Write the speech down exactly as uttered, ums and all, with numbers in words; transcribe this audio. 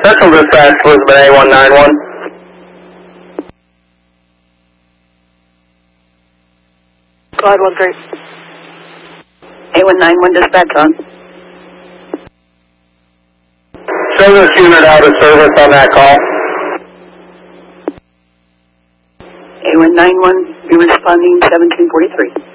Central Dispatch, Elizabeth A one nine one. Cloud one three. A one nine one dispatch on. Service unit out of service on that call. A one nine one, you're responding seventeen forty-three.